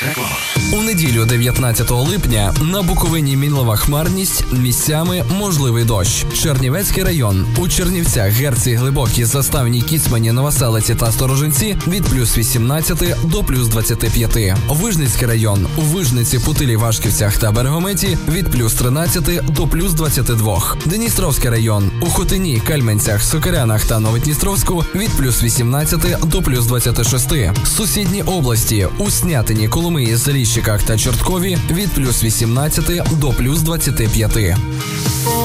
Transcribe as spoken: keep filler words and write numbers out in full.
У неділю дев'ятнадцятого липня на Буковині мінлива хмарність, місцями можливий дощ. Чернівецький район. У Чернівцях, Герці, Глибокій, Заставній, Кіцмані, Новоселиці та Сторожинці від плюс вісімнадцяти до плюс двадцяти п'яти. Вижницький район. У Вижниці, Путилі, Вашківцях та Берегометі від плюс тринадцяти до плюс двадцяти двох. Дністровський район. У Хотині, Кальменцях, Сокирянах та Новодністровську від плюс вісімнадцяти до плюс двадцяти шести. Сусідні області. У Снятині, Коломиї, Заліщиках та Чорткові від плюс вісімнадцяти до плюс двадцяти п'яти.